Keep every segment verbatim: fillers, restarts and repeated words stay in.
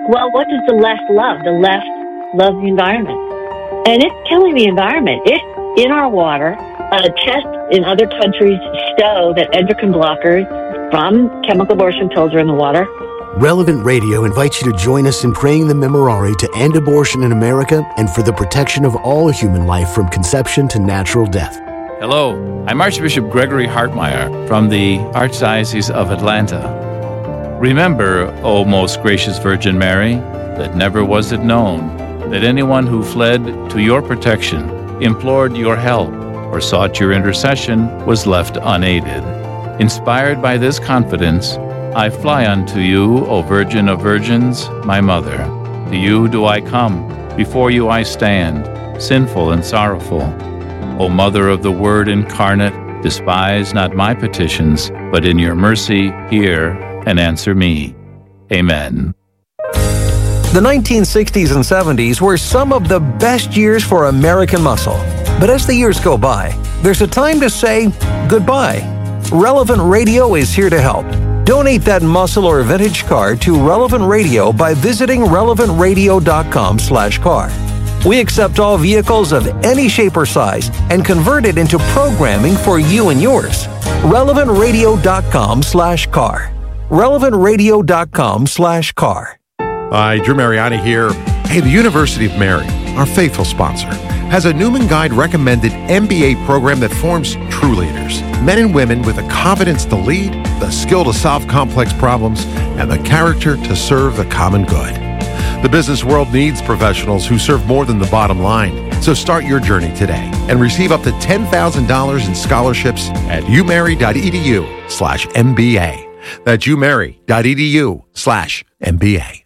Well, what does the left love? The left loves the environment. And it's killing the environment. It's in our water. Uh, tests in other countries show that endocrine blockers from chemical abortion pills are in the water. Relevant Radio invites you to join us in praying the Memorare to end abortion in America and for the protection of all human life from conception to natural death. Hello, I'm Archbishop Gregory Hartmeyer from the Archdiocese of Atlanta. Remember, O most gracious Virgin Mary, that never was it known that anyone who fled to your protection, implored your help, or sought your intercession was left unaided. Inspired by this confidence, I fly unto you, O Virgin of Virgins, my Mother. To you do I come, before you I stand, sinful and sorrowful. O Mother of the Word incarnate, despise not my petitions, but in your mercy hear and answer me. Amen. The nineteen sixties and seventies were some of the best years for American muscle. But as the years go by, there's a time to say goodbye. Relevant Radio is here to help. Donate that muscle or vintage car to Relevant Radio by visiting relevant radio dot com slash car. We accept all vehicles of any shape or size and convert it into programming for you and yours. relevant radio dot com slash car. relevant radio dot com slash car. Hi, Drew Mariani here. Hey, the University of Mary, our faithful sponsor, has a Newman Guide recommended M B A program that forms true leaders. Men and women with the confidence to lead, the skill to solve complex problems, and the character to serve the common good. The business world needs professionals who serve more than the bottom line. So start your journey today and receive up to ten thousand dollars in scholarships at umary.edu slash MBA. That's umary.edu slash MBA.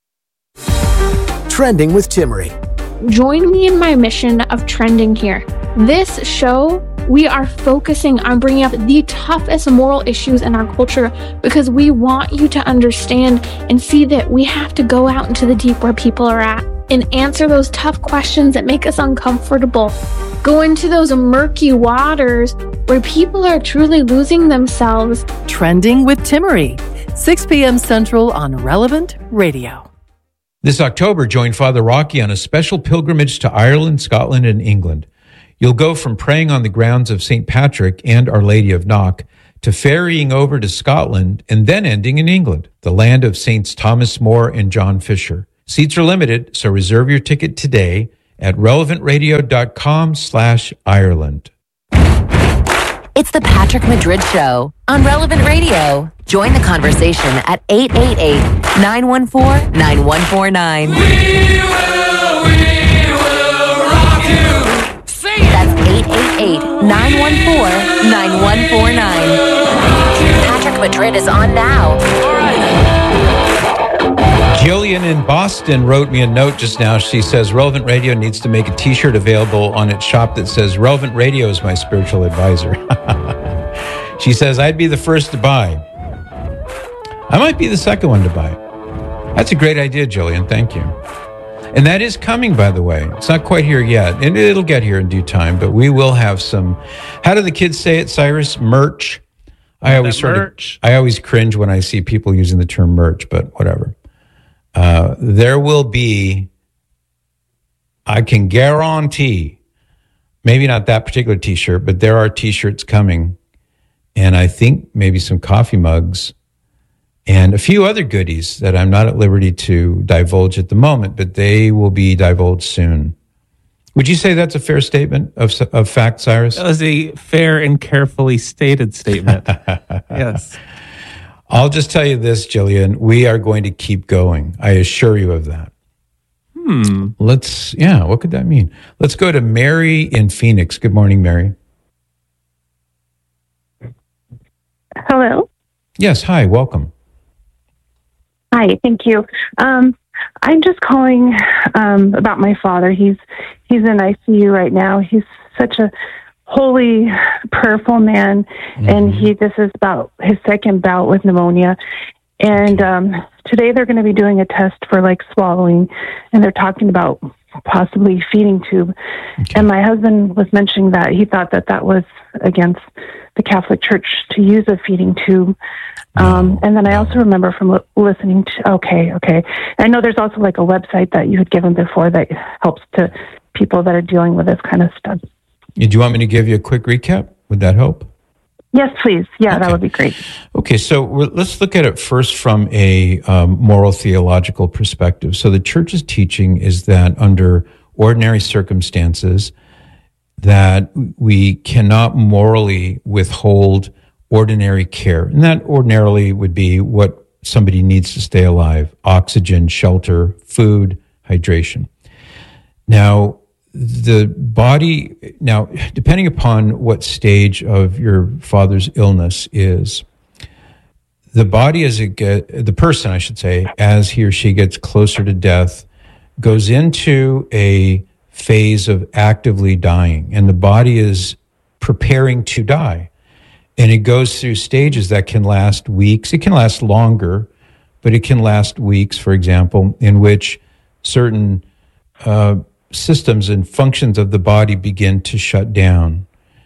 Trending with Timmerie. Join me in my mission of trending here. This show, we are focusing on bringing up the toughest moral issues in our culture because we want you to understand and see that we have to go out into the deep where people are at and answer those tough questions that make us uncomfortable. Go into those murky waters where people are truly losing themselves. Trending with Timmerie, six p.m. Central on Relevant Radio. This October, join Father Rocky on a special pilgrimage to Ireland, Scotland, and England. You'll go from praying on the grounds of Saint Patrick and Our Lady of Knock to ferrying over to Scotland and then ending in England, the land of Saints Thomas More and John Fisher. Seats are limited, so reserve your ticket today at relevant radio dot com slash Ireland. It's the Patrick Madrid Show on Relevant Radio. Join the conversation at eight eight eight, nine one four, nine one four nine. We will, we will rock you. Sing it. That's eight eight eight, nine one four, nine one four nine. Patrick Madrid is on now. All right. Jillian in Boston wrote me a note just now. She says Relevant Radio needs to make a t-shirt available on its shop that says Relevant Radio is my spiritual advisor. She says, I'd be the first to buy. I might be the second one to buy. That's a great idea, Jillian. Thank you. And that is coming, by the way. It's not quite here yet. And it'll get here in due time, but we will have some, how do the kids say it, Cyrus? Merch? I always sort merch. of, I always cringe when I see people using the term merch, but whatever. Uh, there will be, I can guarantee, maybe not that particular t-shirt, but there are t-shirts coming. And I think maybe some coffee mugs and a few other goodies that I'm not at liberty to divulge at the moment, but they will be divulged soon. Would you say that's a fair statement of of fact, Cyrus? That was a fair and carefully stated statement. Yes. I'll just tell you this, Jillian. We are going to keep going. I assure you of that. Hmm. Let's, yeah, what could that mean? Let's go to Mary in Phoenix. Good morning, Mary. Hello. Yes, hi, welcome. Hi, thank you. Um, I'm just calling um, about my father. He's he's in I C U right now. He's such a holy, prayerful man, mm-hmm. and he this is about his second bout with pneumonia. And um, today they're going to be doing a test for like swallowing, and they're talking about possibly feeding tube. Okay. And my husband was mentioning that he thought that that was against the Catholic Church to use a feeding tube. Um, no, and then I no. also remember from li- listening to, okay, okay. I know there's also like a website that you had given before that helps to people that are dealing with this kind of stuff. Do you want me to give you a quick recap? Would that help? Yes, please. Yeah, Okay. that would be great. Okay, so we're, let's look at it first from a um, moral theological perspective. So the church's teaching is that under ordinary circumstances, that we cannot morally withhold ordinary care. And that ordinarily would be what somebody needs to stay alive: oxygen, shelter, food, hydration. Now, the body, now, depending upon what stage of your father's illness is, the body as it get, the person, I should say, as he or she gets closer to death, goes into a phase of actively dying, and the body is preparing to die. And it goes through stages that can last weeks. It can last longer, but it can last weeks, for example, in which certain uh, systems and functions of the body begin to shut down.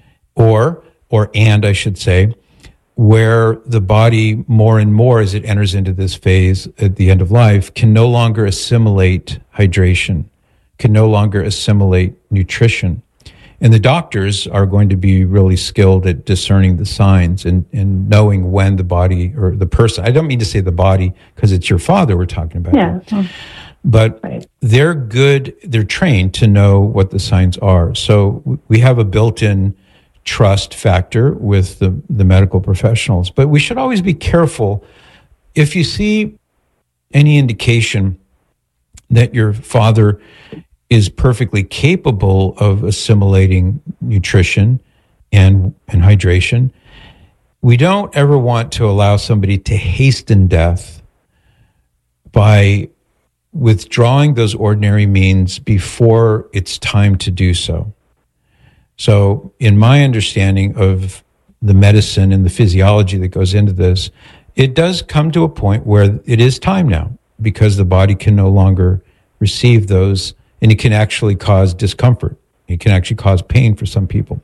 Or, or and I should say, where the body more and more as it enters into this phase at the end of life can no longer assimilate hydration, can no longer assimilate nutrition. And the doctors are going to be really skilled at discerning the signs and, and knowing when the body or the person, I don't mean to say the body because it's your father we're talking about. Yeah. Here. But Right. they're good, they're trained to know what the signs are. So we have a built-in trust factor with the, the medical professionals. But we should always be careful if you see any indication that your father is perfectly capable of assimilating nutrition and, and hydration. We don't ever want to allow somebody to hasten death by withdrawing those ordinary means before it's time to do so. So in my understanding of the medicine and the physiology that goes into this, it does come to a point where it is time now because the body can no longer receive those, and it can actually cause discomfort. It can actually cause pain for some people.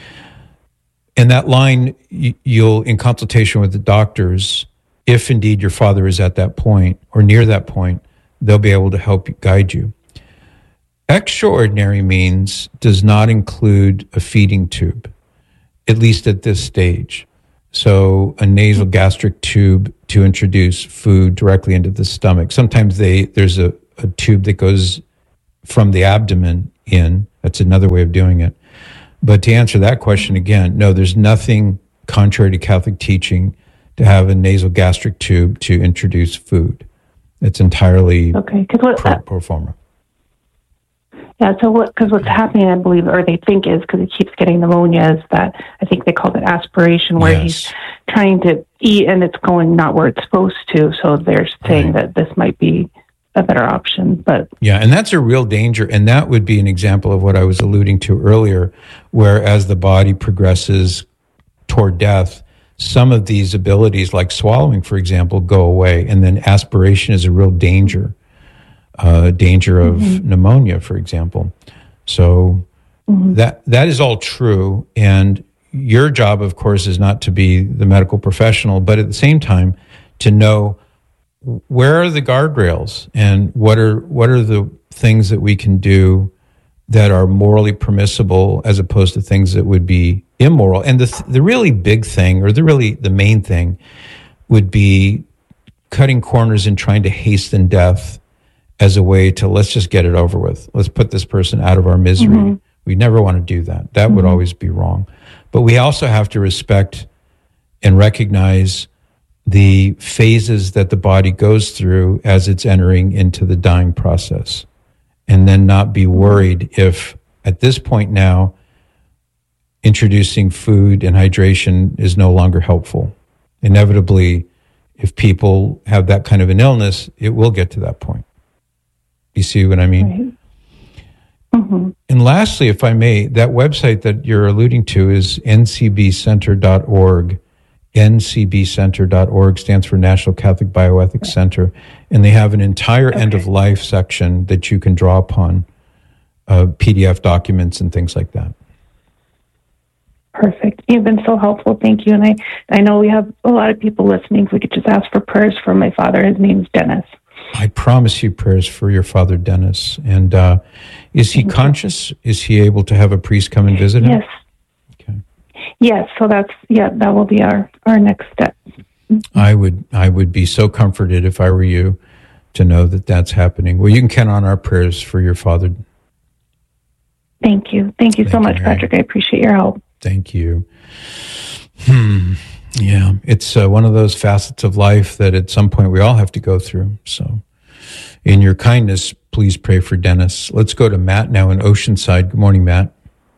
And that line, you'll, in consultation with the doctors, if indeed your father is at that point or near that point, they'll be able to help guide you. Extraordinary means does not include a feeding tube, at least at this stage. So a nasal gastric tube to introduce food directly into the stomach. Sometimes they there's a, a tube that goes from the abdomen in. That's another way of doing it. But to answer that question again, no, there's nothing contrary to Catholic teaching to have a nasal gastric tube to introduce food. It's entirely Okay, because what pro, pro forma. Yeah, so what? Because what's happening, I believe, or they think is because he keeps getting pneumonia, is that I think they call it aspiration, where Yes. he's trying to eat and it's going not where it's supposed to. So they're saying Right. that this might be a better option, but Yeah, and that's a real danger. And that would be an example of what I was alluding to earlier, where as the body progresses toward death, some of these abilities, like swallowing, for example, go away. And then aspiration is a real danger, uh, danger of Mm-hmm. pneumonia, for example. So Mm-hmm. that that is all true. And your job, of course, is not to be the medical professional, but at the same time, to know where are the guardrails and what are what are the things that we can do that are morally permissible as opposed to things that would be immoral. And the th- the really big thing, or the really the main thing, would be cutting corners and trying to hasten death as a way to let's just get it over with. Let's put this person out of our misery. Mm-hmm. We never want to do that. That would always be wrong. But we also have to respect and recognize the phases that the body goes through as it's entering into the dying process, and then not be worried if at this point now introducing food and hydration is no longer helpful. Inevitably, if people have that kind of an illness, it will get to that point. You see what I mean? right. Mm-hmm. And lastly, if I may, that website that you're alluding to is N C B center dot org. N C B center dot org stands for National Catholic Bioethics Center, and they have an entire Okay. end-of-life section that you can draw upon, uh, P D F documents and things like that. Perfect. You've been so helpful. Thank you. And I, I know we have a lot of people listening. If we could just ask for prayers for my father. His name's Dennis. I promise you prayers for your father, Dennis. And uh, is he conscious? Is he able to have a priest come and visit him? Yes. Okay. Yes. So that's, yeah, that will be our, our next step. I would, I would be so comforted if I were you to know that that's happening. Well, you can count on our prayers for your father. Thank you. Thank you Thank so you, much, Mary. Patrick. I appreciate your help. Thank you. Hmm. Yeah, it's uh, one of those facets of life that at some point we all have to go through. So in your kindness, please pray for Dennis. Let's go to Matt now in Oceanside. Good morning, Matt.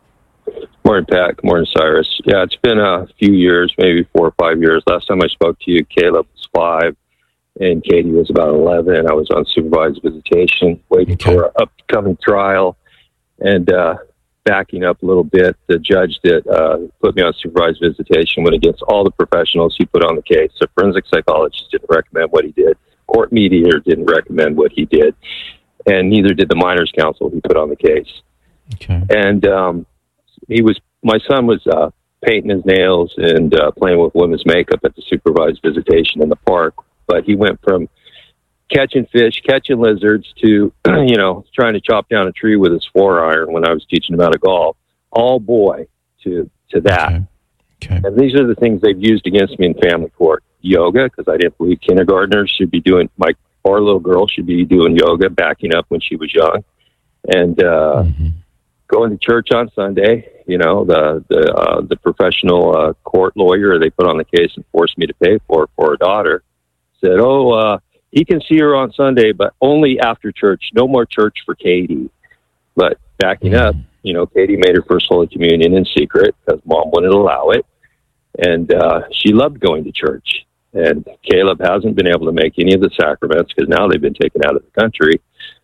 Morning, Pat. Good morning, Cyrus. Yeah, it's been a few years, maybe four or five years. Last time I spoke to you, Caleb was five, and Katie was about eleven. I was on supervised visitation, waiting Okay. for an upcoming trial. And uh, backing up a little bit, the judge that uh, put me on supervised visitation went against all the professionals he put on the case. The forensic psychologist didn't recommend what he did. Court mediator didn't recommend what he did. And neither did the minors counsel he put on the case. Okay. And um, he was, my son was uh, painting his nails and uh, playing with women's makeup at the supervised visitation in the park. But he went from catching fish, catching lizards to, you know, trying to chop down a tree with his four iron when I was teaching him how to golf, all boy to, to that. Okay. Okay. And these are the things they've used against me in family court. Yoga, because I didn't believe kindergartners should be doing, my, our little girl should be doing yoga, backing up when she was young. And, uh, Mm-hmm. going to church on Sunday, you know, the, the, uh, the professional, uh, court lawyer they put on the case and forced me to pay for, for her daughter said, oh, uh, he can see her on Sunday, but only after church. No more church for Katie. But backing up, you know, Katie made her first Holy Communion in secret because Mom wouldn't allow it. And uh, she loved going to church. And Caleb hasn't been able to make any of the sacraments because now they've been taken out of the country.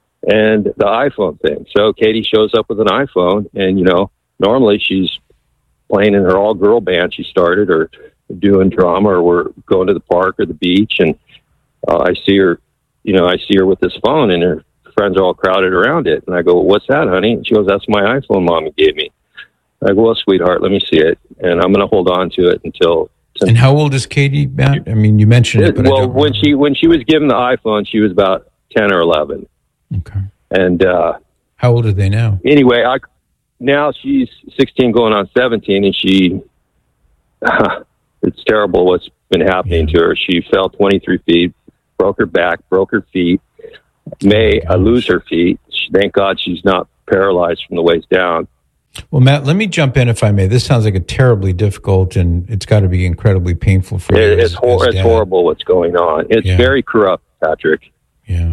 And the iPhone thing. So Katie shows up with an iPhone, and, you know, normally she's playing in her all-girl band she started or doing drama, or we're going to the park or the beach, and Uh, I see her, you know, I see her with this phone and her friends are all crowded around it. And I go, well, what's that, honey? And she goes, that's my iPhone Mommy gave me. I go, well, sweetheart, let me see it. And I'm going to hold on to it until. And how old is Katie, Matt? I mean, you mentioned it, but well, I don't when she, when she was given the iPhone, she was about ten or eleven. Okay. And, uh, how old are they now? Anyway, I, now she's sixteen going on seventeen, and she, uh, it's terrible what's been happening Yeah. to her. She fell twenty-three feet. Broke her back, broke her feet, may uh, lose her feet. She, thank God she's not paralyzed from the waist down. Well, Matt, let me jump in if I may. This sounds like a terribly difficult, and it's got to be incredibly painful for you. It, as- it's hor- as it's dad. horrible what's going on. It's Yeah. very corrupt, Patrick. Yeah.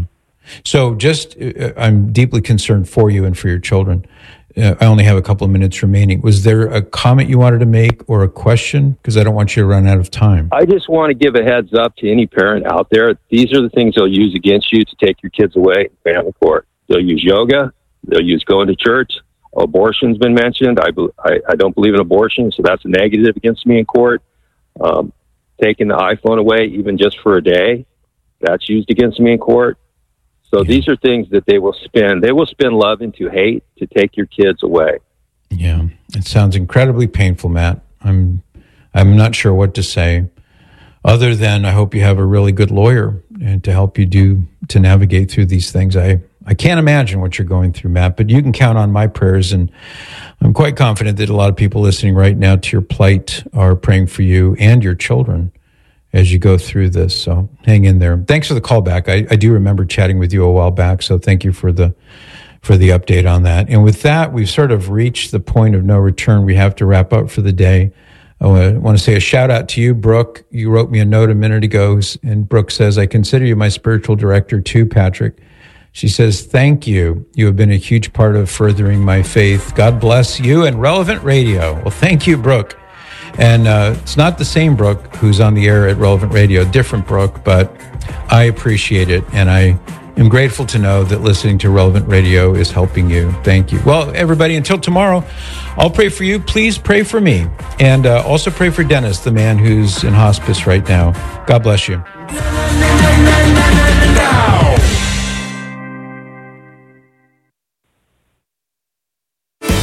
So just, uh, I'm deeply concerned for you and for your children. Uh, I only have a couple of minutes remaining. Was there a comment you wanted to make or a question? Because I don't want you to run out of time. I just want to give a heads up to any parent out there. These are the things they'll use against you to take your kids away in family court. They'll use yoga. They'll use going to church. Abortion's been mentioned. I, be- I, I don't believe in abortion, so that's a negative against me in court. Um, taking the iPhone away, even just for a day, that's used against me in court. So Yeah. these are things that they will spin. They will spin love into hate to take your kids away. Yeah. It sounds incredibly painful, Matt. I'm, I'm not sure what to say other than I hope you have a really good lawyer and to help you do, to navigate through these things. I, I can't imagine what you're going through, Matt, but you can count on my prayers. And I'm quite confident that a lot of people listening right now to your plight are praying for you and your children as you go through this. So hang in there. Thanks for the call back. I, I do remember chatting with you a while back. So thank you for the, for the update on that. And with that, we've sort of reached the point of no return. We have to wrap up for the day. I want to say a shout out to you, Brooke. You wrote me a note a minute ago, and Brooke says, I consider you my spiritual director too, Patrick. She says, thank you. You have been a huge part of furthering my faith. God bless you and Relevant Radio. Well, thank you, Brooke. And uh, it's not the same Brooke who's on the air at Relevant Radio, different Brooke, but I appreciate it. And I am grateful to know that listening to Relevant Radio is helping you. Thank you. Well, everybody, until tomorrow, I'll pray for you. Please pray for me. And uh, also pray for Dennis, the man who's in hospice right now. God bless you.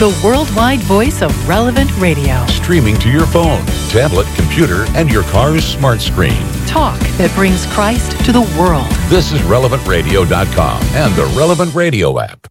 the worldwide voice of Relevant Radio. Streaming to your phone, tablet, computer, and your car's smart screen. Talk that brings Christ to the world. This is relevant radio dot com and the Relevant Radio app.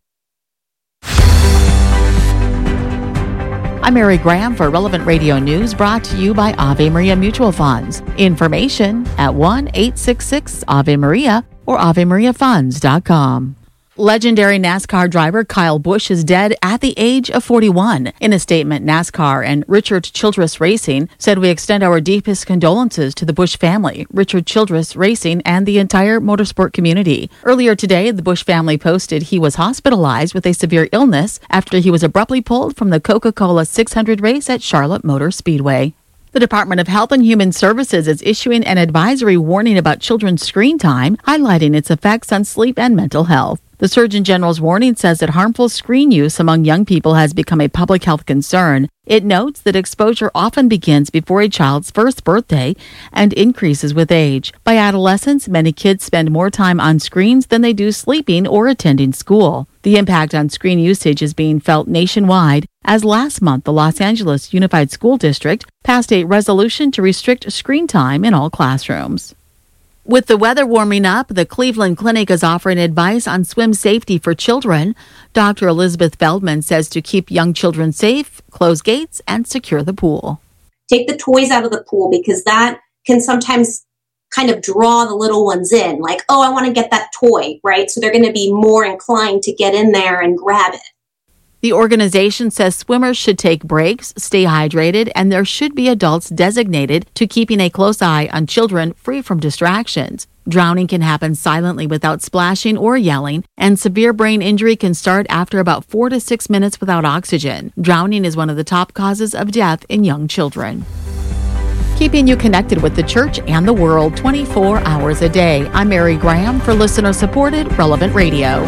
I'm Mary Graham for Relevant Radio News, brought to you by Ave Maria Mutual Funds. Information at one eight six six Ave Maria or ave maria funds dot com. Legendary NASCAR driver Kyle Busch is dead at the age of forty-one. In a statement, NASCAR and Richard Childress Racing said, "We extend our deepest condolences to the Busch family, Richard Childress Racing, and the entire motorsport community." Earlier today, the Busch family posted he was hospitalized with a severe illness after he was abruptly pulled from the Coca-Cola six hundred race at Charlotte Motor Speedway. The Department of Health and Human Services is issuing an advisory warning about children's screen time, highlighting its effects on sleep and mental health. The Surgeon General's warning says that harmful screen use among young people has become a public health concern. It notes that exposure often begins before a child's first birthday and increases with age. By adolescence, many kids spend more time on screens than they do sleeping or attending school. The impact on screen usage is being felt nationwide, as last month the Los Angeles Unified School District passed a resolution to restrict screen time in all classrooms. With the weather warming up, the Cleveland Clinic is offering advice on swim safety for children. Doctor Elizabeth Feldman says to keep young children safe, close gates, and secure the pool. Take the toys out of the pool, because that can sometimes kind of draw the little ones in. Like, oh, I want to get that toy, right? So they're going to be more inclined to get in there and grab it. The organization says swimmers should take breaks, stay hydrated, and there should be adults designated to keeping a close eye on children free from distractions. Drowning can happen silently without splashing or yelling, and severe brain injury can start after about four to six minutes without oxygen. Drowning is one of the top causes of death in young children. Keeping you connected with the church and the world twenty-four hours a day. I'm Mary Graham for listener-supported Relevant Radio.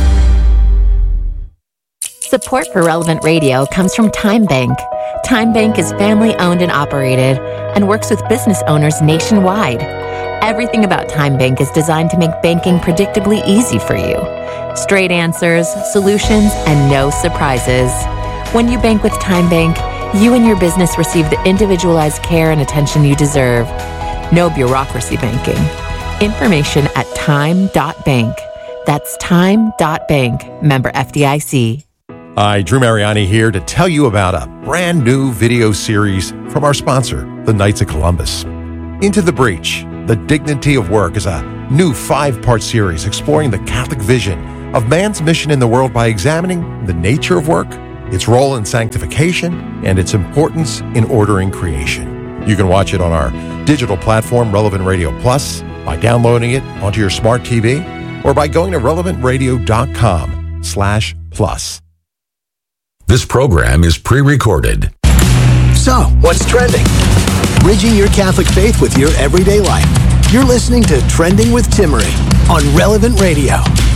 Support for Relevant Radio comes from Time Bank. Time Bank is family-owned and operated and works with business owners nationwide. Everything about Time Bank is designed to make banking predictably easy for you. Straight answers, solutions, and no surprises. When you bank with Time Bank, you and your business receive the individualized care and attention you deserve. No bureaucracy banking. Information at time dot bank. That's time dot bank. Member F D I C. Hi, Drew Mariani here to tell you about a brand new video series from our sponsor, the Knights of Columbus. Into the Breach, The Dignity of Work is a new five-part series exploring the Catholic vision of man's mission in the world by examining the nature of work, its role in sanctification, and its importance in ordering creation. You can watch it on our digital platform, Relevant Radio Plus, by downloading it onto your smart T V, or by going to relevant radio dot com slash plus. This program is pre-recorded. So, what's trending? Bridging your Catholic faith with your everyday life. You're listening to Trending with Timmerie on Relevant Radio.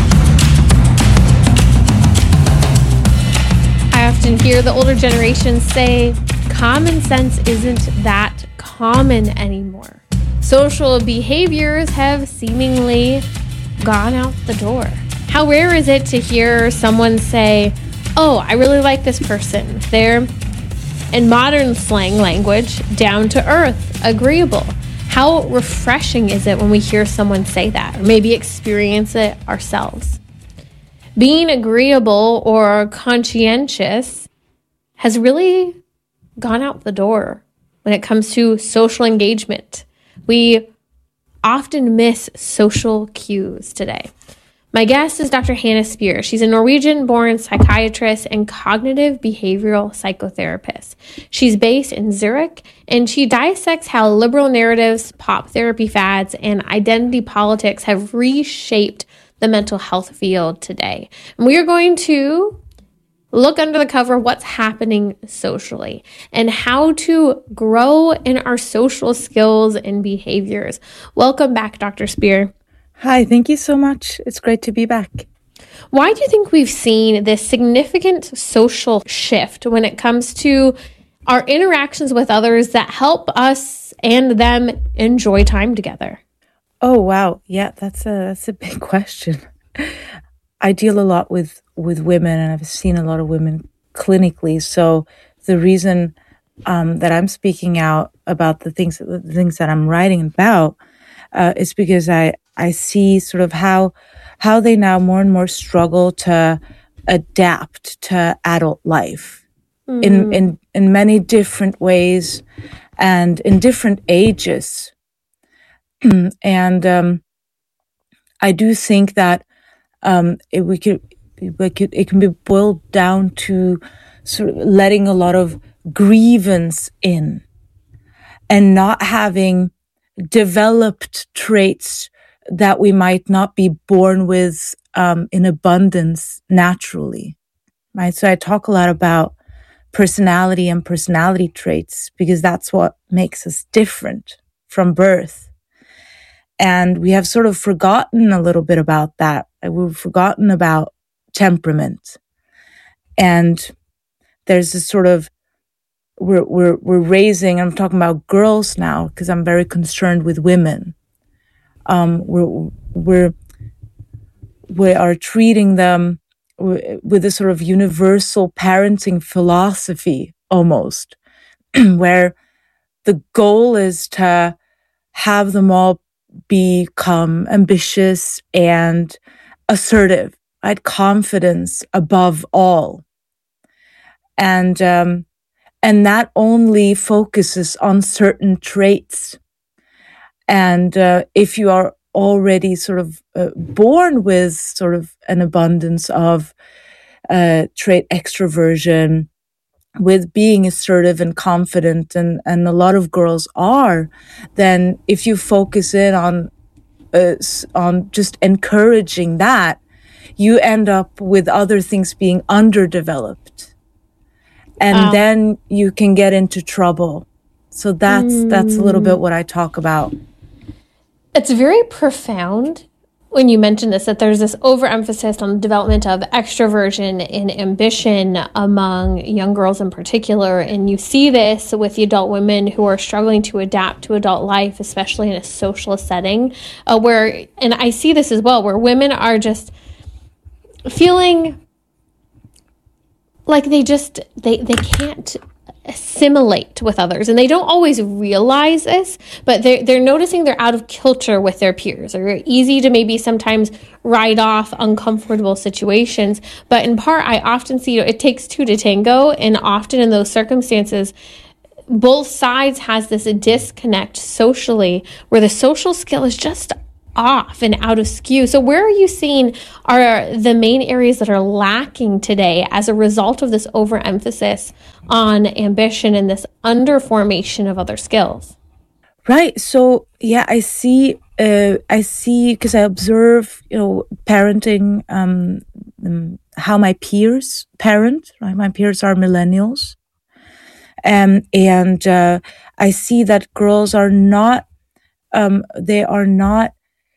I often hear the older generation say, common sense isn't that common anymore. Social behaviors have seemingly gone out the door. How rare is it to hear someone say, oh, I really like this person. They're, in modern slang language, down to earth, agreeable. How refreshing is it when we hear someone say that, or maybe experience it ourselves? Being agreeable or conscientious has really gone out the door when it comes to social engagement. We often miss social cues today. My guest is Doctor Hannah Spear. She's a Norwegian-born psychiatrist and cognitive behavioral psychotherapist. She's based in Zurich, and she dissects how liberal narratives, pop therapy fads, and identity politics have reshaped the mental health field today. And we are going to look under the cover of what's happening socially and how to grow in our social skills and behaviors. Welcome back, Doctor Spear. Hi, thank you so much. It's great to be back. Why do you think we've seen this significant social shift when it comes to our interactions with others that help us and them enjoy time together? Oh, wow. Yeah, that's a that's a big question. I deal a lot with, with women, and I've seen a lot of women clinically. So the reason um, that I'm speaking out about the things the things that I'm writing about uh, is because I I see sort of how how they now more and more struggle to adapt to adult life mm. in in in many different ways and in different ages. And um, I do think that um, it, we could, we could it can be boiled down to sort of letting a lot of grievance in and not having developed traits that we might not be born with um, in abundance naturally, right? So I talk a lot about personality and personality traits because that's what makes us different from birth. And we have sort of forgotten a little bit about that. We've forgotten about temperament. And there's this sort of, we're, we're, we're raising, I'm talking about girls now because I'm very concerned with women. Um, we're, we're, we are treating them with a sort of universal parenting philosophy almost, where the goal is to have them all become ambitious and assertive, right? Confidence above all. And, um, and that only focuses on certain traits. And, uh, if you are already sort of uh, born with sort of an abundance of, uh, trait extroversion, with being assertive and confident, and, and a lot of girls are, then if you focus in on uh, on just encouraging that, you end up with other things being underdeveloped. And wow. then you can get into trouble. So that's mm. that's a little bit what I talk about. It's very profound when you mention this, that there's this overemphasis on the development of extroversion and ambition among young girls in particular. And you see this with the adult women who are struggling to adapt to adult life, especially in a social setting, uh, where, and I see this as well, where women are just feeling like they just, they, they can't assimilate with others, and they don't always realize this, but they're, they're noticing they're out of kilter with their peers. They're easy to maybe sometimes write off uncomfortable situations, but in part I often see, you know, it takes two to tango, and often in those circumstances both sides has this disconnect socially where the social skill is just off and out of skew. So where are you seeing are the main areas that are lacking today as a result of this overemphasis on ambition and this underformation of other skills? Right. So yeah, I see, uh, I see, because I observe, you know, parenting, um, um, how my peers parent, right? My peers are millennials. Um, and, uh, I see that girls are not, um, they are not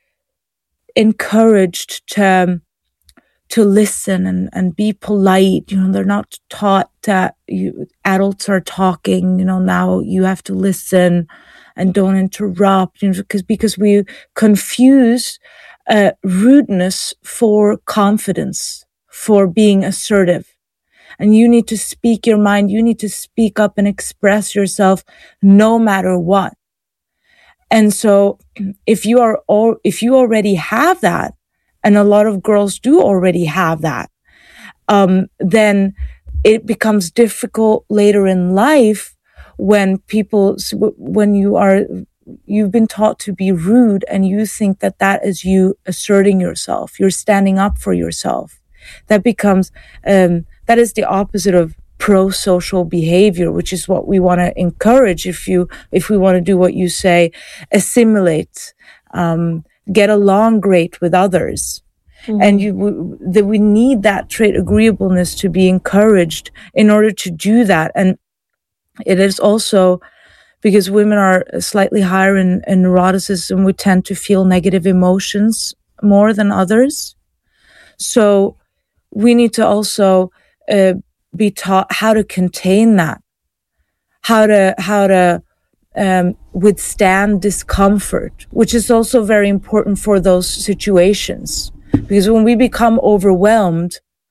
encouraged to to listen and, and be polite. You know, they're not taught that you, adults are talking, you know, now you have to listen and don't interrupt, you know, because, because we confuse uh, rudeness for confidence, for being assertive. And you need to speak your mind. You need to speak up and express yourself no matter what. And so if you are all, if you already have that, and a lot of girls do already have that, um, then it becomes difficult later in life when people, when you are, you've been taught to be rude and you think that that is you asserting yourself. You're standing up for yourself. That becomes, um, that is the opposite of pro-social behavior, which is what we want to encourage. If you, if we want to do what you say, assimilate, um, get along great with others. Mm-hmm. And you, that we need that trait agreeableness to be encouraged in order to do that. And it is also because women are slightly higher in, in neuroticism, we tend to feel negative emotions more than others. So we need to also, uh, be taught how to contain that, how to, how to, um, withstand discomfort, which is also very important for those situations. Because when we become overwhelmed,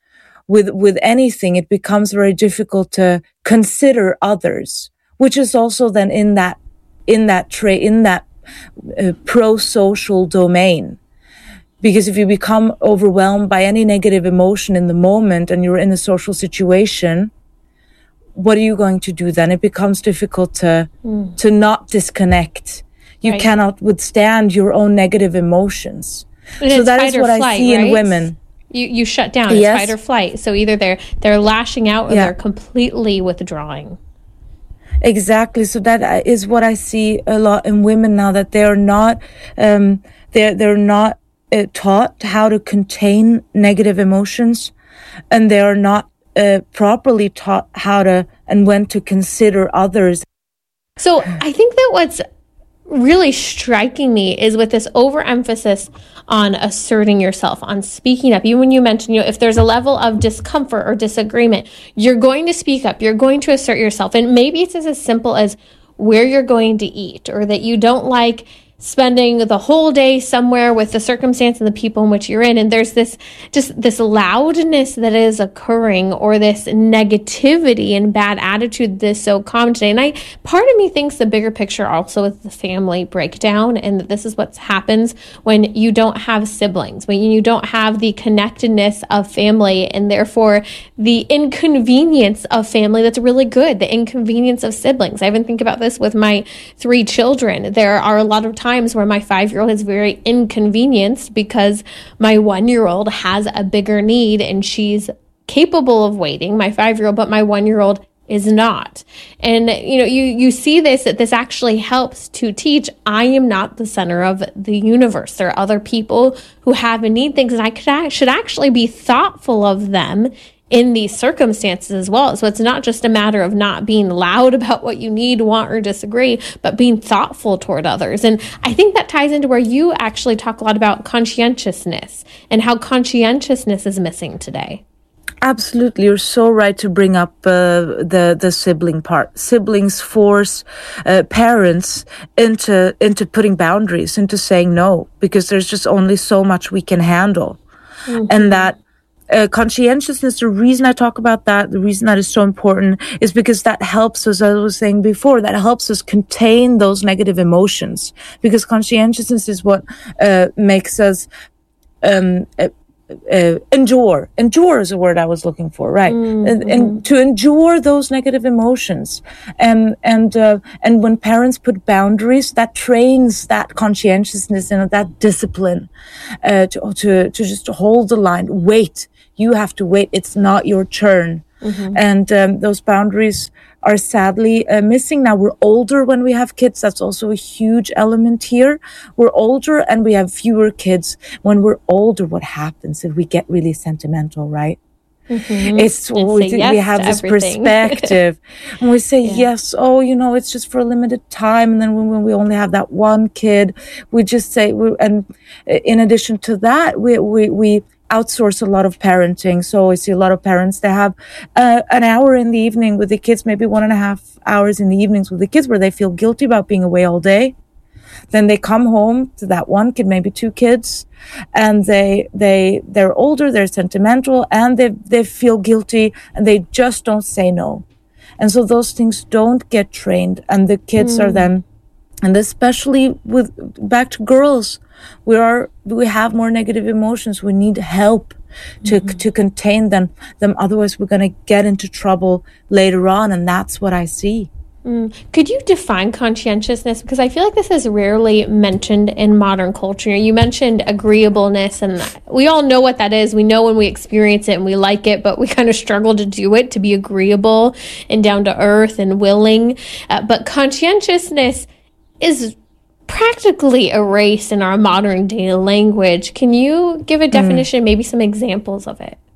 with with anything, it becomes very difficult to consider others, which is also then in that in that trait in that uh, pro-social domain. Because if you become overwhelmed by any negative emotion in the moment and you're in a social situation, what are you going to do then? It becomes difficult to mm. to not disconnect. You right. cannot withstand your own negative emotions. And so that fight is or what flight, I see right? in women. You you shut down. It's Yes. fight or flight. So either they're they're lashing out or Yeah. they're completely withdrawing. Exactly. So that is what I see a lot in women now, that they're not, um, they're, they're not uh, taught how to contain negative emotions, and they're not uh, properly taught how to and when to consider others. So I think that what's really striking me is with this overemphasis on asserting yourself, on speaking up. Even when you mentioned, you know, if there's a level of discomfort or disagreement, you're going to speak up, you're going to assert yourself. And maybe it's as simple as where you're going to eat, or that you don't like spending the whole day somewhere with the circumstance and the people in which you're in. And there's this, just this loudness that is occurring, or this negativity and bad attitude that's so common today. And I, part of me thinks the bigger picture also is the family breakdown, and that this is what happens when you don't have siblings, when you don't have the connectedness of family, and therefore the inconvenience of family that's really good, the inconvenience of siblings. I even think about this with my three children. There are a lot of times times where my five-year-old is very inconvenienced because my one-year-old has a bigger need and she's capable of waiting, my five-year-old, but my one-year-old is not. And, you know, you, you see this, that this actually helps to teach, I am not the center of the universe. There are other people who have and need things, and I could, should actually be thoughtful of them in these circumstances as well. So it's not just a matter of not being loud about what you need, want, or disagree, but being thoughtful toward others. And I think that ties into where you actually talk a lot about conscientiousness and how conscientiousness is missing today. Absolutely. You're so right to bring up uh, the the sibling part. Siblings force uh, parents into into putting boundaries, into saying no, because there's just only so much we can handle. Mm-hmm. And that Uh, conscientiousness, the reason I talk about that, the reason that is so important is because that helps us, as I was saying before, that helps us contain those negative emotions. Because conscientiousness is what uh, makes us um, uh, uh, endure. Endure is a word I was looking for, right? Mm-hmm. And, and to endure those negative emotions. And and uh, and when parents put boundaries, that trains that conscientiousness and that discipline uh, to, to, to just hold the line, wait. You have to wait. It's not your turn. Mm-hmm. And um, those boundaries are sadly uh, missing. Now, we're older when we have kids. That's also a huge element here. We're older and we have fewer kids. When we're older, what happens if we get really sentimental, right? Mm-hmm. It's we, yes we have this everything. Perspective, and we say yeah. yes. Oh, you know, it's just for a limited time. And then when, when we only have that one kid, we just say. We, and in addition to that, we we we outsource a lot of parenting. So I see a lot of parents that have uh, an hour in the evening with the kids, maybe one and a half hours in the evenings with the kids, where they feel guilty about being away all day. Then they come home to that one kid, maybe two kids, and they they they're older, they're sentimental, and they they feel guilty, and they just don't say no. And so those things don't get trained, and the kids mm. are then, and especially with back to girls, we are we have more negative emotions. We need help to mm-hmm. to contain them. Them otherwise, we're going to get into trouble later on, and that's what I see. Mm. Could you define conscientiousness? Because I feel like this is rarely mentioned in modern culture. You mentioned agreeableness, and we all know what that is. We know when we experience it and we like it, but we kind of struggle to do it, to be agreeable and down to earth and willing. Uh, but conscientiousness is practically erased in our modern day language. Can you give a definition, mm. maybe some examples of it?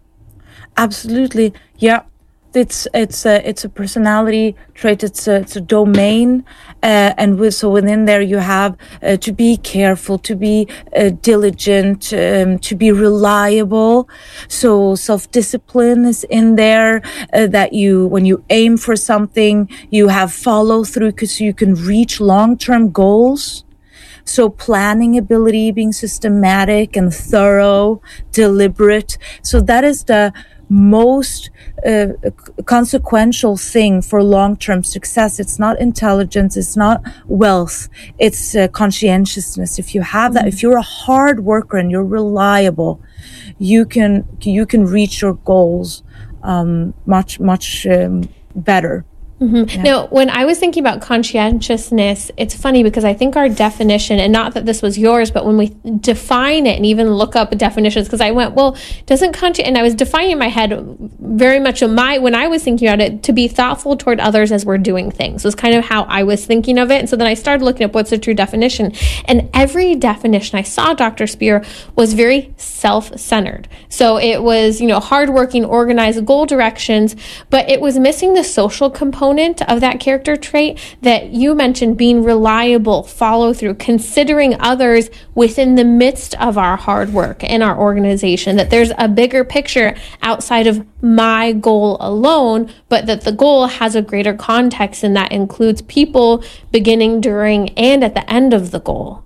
Absolutely. Yeah. It's it's a it's a personality trait. It's a it's a domain, uh, and with, so within there you have uh, to be careful, to be uh, diligent, um, to be reliable. So self-discipline is in there. Uh, that you, when you aim for something, you have follow through, because you can reach long-term goals. So planning ability, being systematic and thorough, deliberate. So that is the most uh, consequential thing for long-term success. It's not intelligence, it's not wealth, it's uh, conscientiousness. If you have that, if you're a hard worker and you're reliable, you can you can reach your goals um, much much um, better. Mm-hmm. Yeah. Now, when I was thinking about conscientiousness, it's funny because I think our definition, and not that this was yours, but when we define it and even look up definitions, because I went, well, doesn't consci, and I was defining in my head very much of my, when I was thinking about it, to be thoughtful toward others as we're doing things was kind of how I was thinking of it. And so then I started looking up what's the true definition. And every definition I saw, Doctor Spear, was very self-centered. So it was, you know, hardworking, organized, goal directions, but it was missing the social component of that character trait that you mentioned, being reliable, follow through, considering others within the midst of our hard work and our organization, that there's a bigger picture outside of my goal alone, but that the goal has a greater context, and that includes people beginning, during, and at the end of the goal.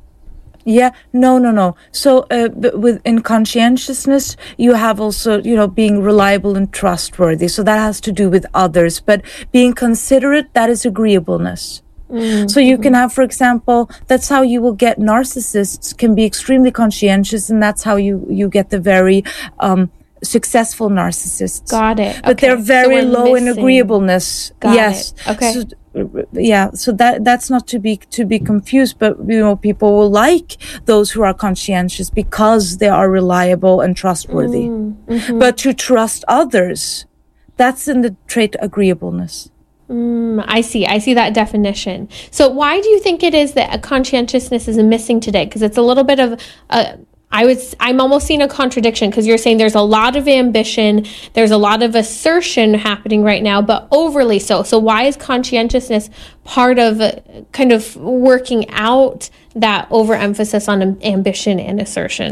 Yeah, no, no, no. So uh, with in conscientiousness, you have also, you know, being reliable and trustworthy. So that has to do with others. But being considerate, that is agreeableness. Mm-hmm. So you can have, for example, that's how you will get narcissists can be extremely conscientious, and that's how you, you get the very um, successful narcissists. Got it. But Okay. they're very So we're low in missing- agreeableness. Got yes. it. Okay. So, yeah, so that that's not to be to be confused, but you know, people will like those who are conscientious because they are reliable and trustworthy. Mm, mhm. But to trust others, that's in the trait agreeableness. Mm, I see. I see that definition. So why do you think it is that a conscientiousness is missing today? Because it's a little bit of a, I would, I'm almost seeing a contradiction, because you're saying there's a lot of ambition, there's a lot of assertion happening right now, but overly so. So why is conscientiousness part of uh, kind of working out that overemphasis on am- ambition and assertion?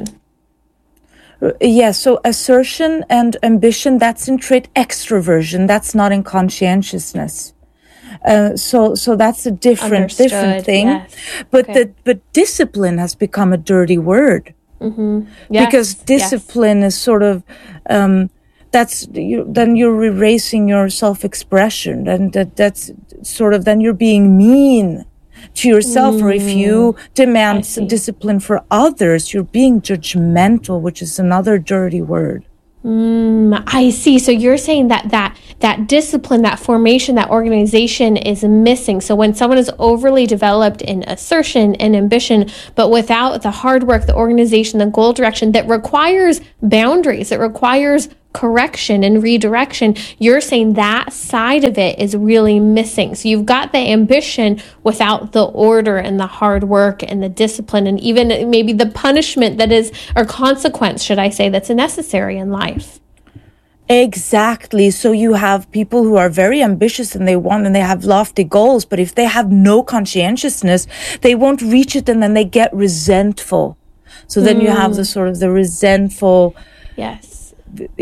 Yeah, so assertion and ambition, that's in trait extroversion. That's not in conscientiousness. Uh, so, so that's a different, Understood, different thing. yes. But Okay. the, but discipline has become a dirty word. Mm-hmm. Yes, Because discipline is sort of, um, that's, you, then you're erasing your self-expression, and that, that's sort of, then you're being mean to yourself. Or if you demand some discipline for others, you're being judgmental, which is another dirty word. Mm, I see. So you're saying that that that discipline, that formation, that organization is missing. So when someone is overly developed in assertion and ambition, but without the hard work, the organization, the goal direction that requires boundaries, that requires correction and redirection, you're saying that side of it is really missing. So you've got the ambition without the order and the hard work and the discipline, and even maybe the punishment that is, or consequence, should I say, that's necessary in life. Exactly. So you have people who are very ambitious and they want and they have lofty goals, but if they have no conscientiousness, they won't reach it, and then they get resentful. So then you have the sort of the resentful. Yes.